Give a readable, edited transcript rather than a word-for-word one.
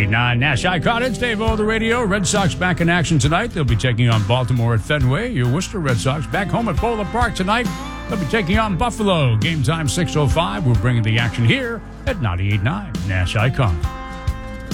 Nash Icon, it's Dave O, the radio. Red Sox back in action tonight. They'll be taking on Baltimore at Fenway. Your Worcester Red Sox back home at Bowler Park tonight. They'll be taking on Buffalo. Game time 6:05. We're bringing the action here at 98.9 Nash Icon.